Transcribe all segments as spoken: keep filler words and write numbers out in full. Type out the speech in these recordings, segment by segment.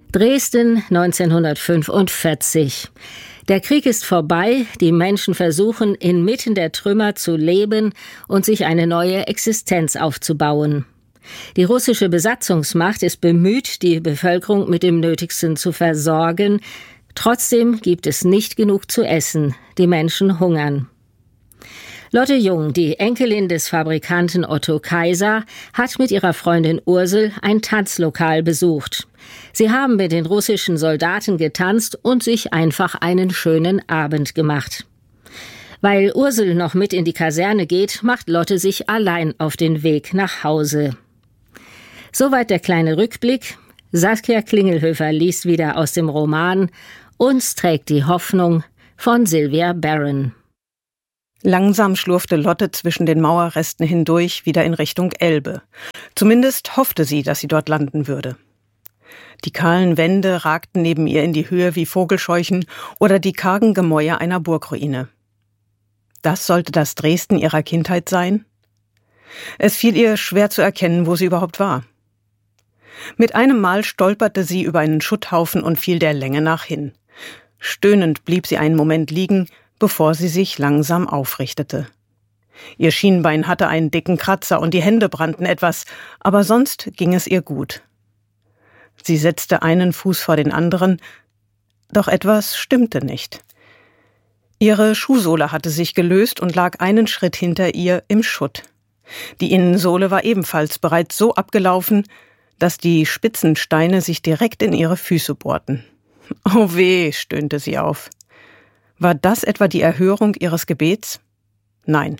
Dresden neunzehnhundertfünfundvierzig. Der Krieg ist vorbei, die Menschen versuchen, inmitten der Trümmer zu leben und sich eine neue Existenz aufzubauen. Die russische Besatzungsmacht ist bemüht, die Bevölkerung mit dem Nötigsten zu versorgen. Trotzdem gibt es nicht genug zu essen. Die Menschen hungern. Lotte Jung, die Enkelin des Fabrikanten Otto Kaiser, hat mit ihrer Freundin Ursel ein Tanzlokal besucht. Sie haben mit den russischen Soldaten getanzt und sich einfach einen schönen Abend gemacht. Weil Ursel noch mit in die Kaserne geht, macht Lotte sich allein auf den Weg nach Hause. Soweit der kleine Rückblick. Saskia Klingelhöfer liest wieder aus dem Roman Uns trägt die Hoffnung von Sylvia Barron. Langsam schlurfte Lotte zwischen den Mauerresten hindurch wieder in Richtung Elbe. Zumindest hoffte sie, dass sie dort landen würde. Die kahlen Wände ragten neben ihr in die Höhe wie Vogelscheuchen oder die kargen Gemäuer einer Burgruine. Das sollte das Dresden ihrer Kindheit sein? Es fiel ihr schwer zu erkennen, wo sie überhaupt war. Mit einem Mal stolperte sie über einen Schutthaufen und fiel der Länge nach hin. Stöhnend blieb sie einen Moment liegen, bevor sie sich langsam aufrichtete. Ihr Schienbein hatte einen dicken Kratzer und die Hände brannten etwas, aber sonst ging es ihr gut. Sie setzte einen Fuß vor den anderen, doch etwas stimmte nicht. Ihre Schuhsohle hatte sich gelöst und lag einen Schritt hinter ihr im Schutt. Die Innensohle war ebenfalls bereits so abgelaufen, dass die spitzen Steine sich direkt in ihre Füße bohrten. Oh weh, stöhnte sie auf. War das etwa die Erhörung ihres Gebets? Nein.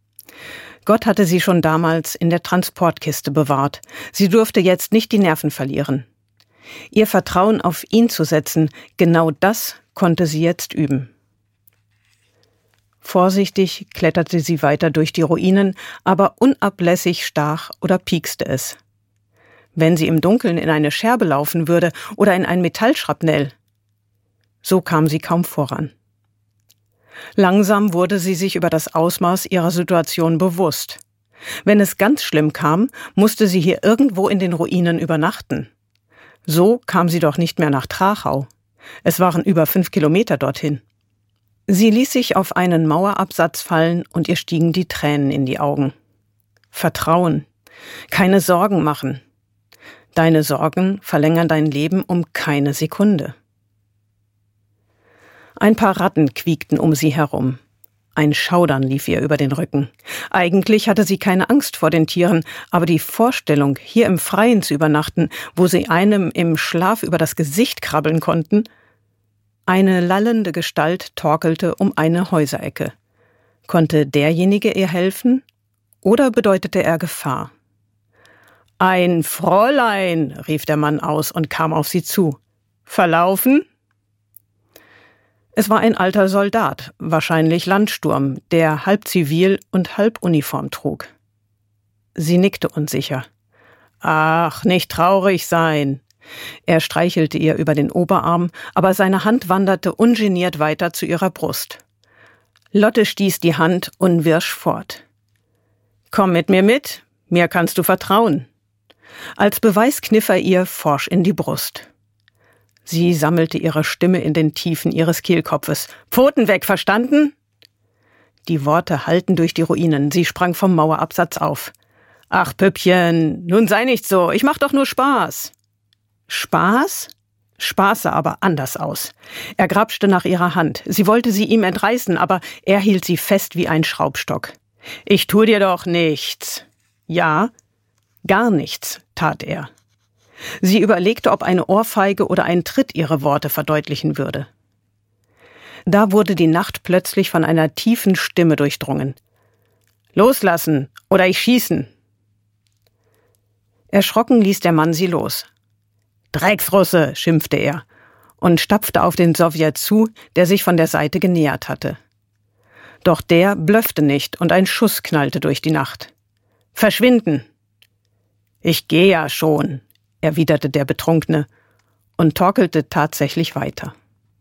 Gott hatte sie schon damals in der Transportkiste bewahrt. Sie durfte jetzt nicht die Nerven verlieren. Ihr Vertrauen auf ihn zu setzen, genau das konnte sie jetzt üben. Vorsichtig kletterte sie weiter durch die Ruinen, aber unablässig stach oder piekste es. Wenn sie im Dunkeln in eine Scherbe laufen würde oder in ein Metallschrapnell, so kam sie kaum voran. Langsam wurde sie sich über das Ausmaß ihrer Situation bewusst. Wenn es ganz schlimm kam, musste sie hier irgendwo in den Ruinen übernachten. So kam sie doch nicht mehr nach Trachau. Es waren über fünf Kilometer dorthin. Sie ließ sich auf einen Mauerabsatz fallen und ihr stiegen die Tränen in die Augen. Vertrauen. Keine Sorgen machen. Deine Sorgen verlängern dein Leben um keine Sekunde. Ein paar Ratten quiekten um sie herum. Ein Schaudern lief ihr über den Rücken. Eigentlich hatte sie keine Angst vor den Tieren, aber die Vorstellung, hier im Freien zu übernachten, wo sie einem im Schlaf über das Gesicht krabbeln konnten. Eine lallende Gestalt torkelte um eine Häuserecke. Konnte derjenige ihr helfen oder bedeutete er Gefahr? »Ein Fräulein«, rief der Mann aus und kam auf sie zu. »Verlaufen?« Es war ein alter Soldat, wahrscheinlich Landsturm, der halb zivil und halb Uniform trug. Sie nickte unsicher. »Ach, nicht traurig sein.« Er streichelte ihr über den Oberarm, aber seine Hand wanderte ungeniert weiter zu ihrer Brust. Lotte stieß die Hand unwirsch fort. »Komm mit mir mit, mir kannst du vertrauen.« Als Beweis kniff er ihr forsch in die Brust. Sie sammelte ihre Stimme in den Tiefen ihres Kehlkopfes. »Pfoten weg, verstanden?« Die Worte hallten durch die Ruinen. Sie sprang vom Mauerabsatz auf. »Ach, Püppchen, nun sei nicht so, ich mach doch nur Spaß.« Spaß? Spaß sah aber anders aus. Er grapschte nach ihrer Hand. Sie wollte sie ihm entreißen, aber er hielt sie fest wie ein Schraubstock. »Ich tu dir doch nichts.« »Ja, gar nichts«, tat er. Sie überlegte, ob eine Ohrfeige oder ein Tritt ihre Worte verdeutlichen würde. Da wurde die Nacht plötzlich von einer tiefen Stimme durchdrungen. »Loslassen oder ich schießen!« Erschrocken ließ der Mann sie los. »Drecksrusse«, schimpfte er und stapfte auf den Sowjet zu, der sich von der Seite genähert hatte. Doch der blöffte nicht und ein Schuss knallte durch die Nacht. »Verschwinden!« »Ich geh ja schon«, erwiderte der Betrunkene und torkelte tatsächlich weiter.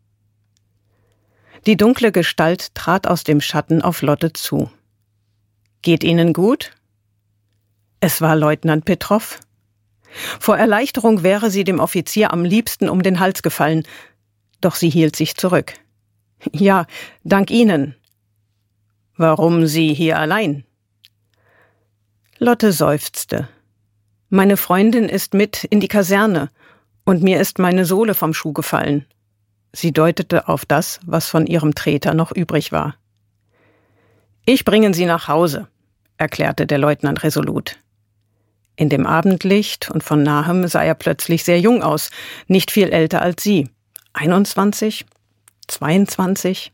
Die dunkle Gestalt trat aus dem Schatten auf Lotte zu. »Geht Ihnen gut?« Es war Leutnant Petrow. Vor Erleichterung wäre sie dem Offizier am liebsten um den Hals gefallen, doch sie hielt sich zurück. »Ja, dank Ihnen.« »Warum Sie hier allein?« Lotte seufzte. »Meine Freundin ist mit in die Kaserne und mir ist meine Sohle vom Schuh gefallen.« Sie deutete auf das, was von ihrem Treter noch übrig war. »Ich bringe Sie nach Hause«, erklärte der Leutnant resolut. In dem Abendlicht und von nahem sah er plötzlich sehr jung aus, nicht viel älter als sie. einundzwanzig, zweiundzwanzig.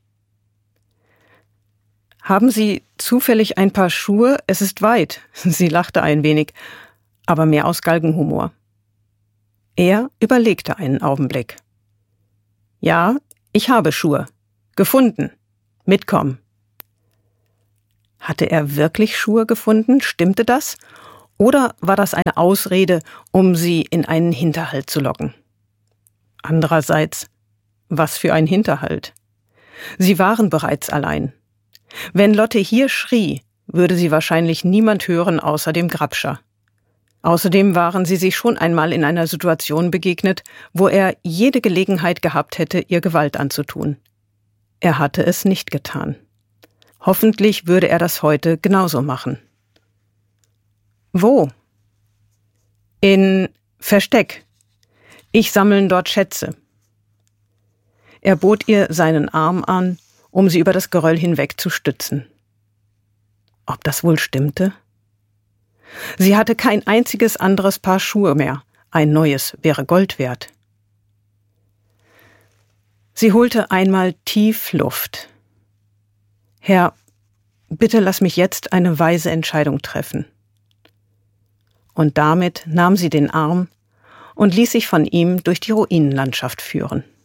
»Haben Sie zufällig ein paar Schuhe? Es ist weit.« Sie lachte ein wenig, aber mehr aus Galgenhumor. Er überlegte einen Augenblick. »Ja, ich habe Schuhe. Gefunden. Mitkommen.« Hatte er wirklich Schuhe gefunden? Stimmte das? Oder war das eine Ausrede, um sie in einen Hinterhalt zu locken? Andererseits, was für ein Hinterhalt? Sie waren bereits allein. Wenn Lotte hier schrie, würde sie wahrscheinlich niemand hören außer dem Grabscher. Außerdem waren sie sich schon einmal in einer Situation begegnet, wo er jede Gelegenheit gehabt hätte, ihr Gewalt anzutun. Er hatte es nicht getan. Hoffentlich würde er das heute genauso machen. »Wo?« »In Versteck. Ich sammeln dort Schätze.« Er bot ihr seinen Arm an, um sie über das Geröll hinweg zu stützen. Ob das wohl stimmte? Sie hatte kein einziges anderes Paar Schuhe mehr. Ein neues wäre Gold wert. Sie holte einmal tief Luft. »Herr, bitte lass mich jetzt eine weise Entscheidung treffen.« Und damit nahm sie den Arm und ließ sich von ihm durch die Ruinenlandschaft führen.